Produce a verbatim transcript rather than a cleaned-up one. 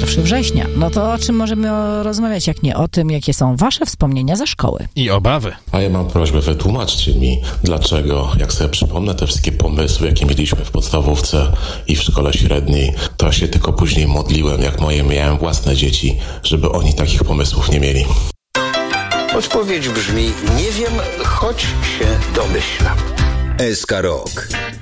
pierwszego września. No to o czym możemy rozmawiać, jak nie o tym, jakie są wasze wspomnienia ze szkoły? I obawy. A ja mam prośbę, wytłumaczcie mi, dlaczego, jak sobie przypomnę te wszystkie pomysły, jakie mieliśmy w podstawówce i w szkole średniej, to ja się tylko później modliłem, jak moje miałem własne dzieci, żeby oni takich pomysłów nie mieli. Odpowiedź brzmi: nie wiem, choć się domyślam. S K Rok.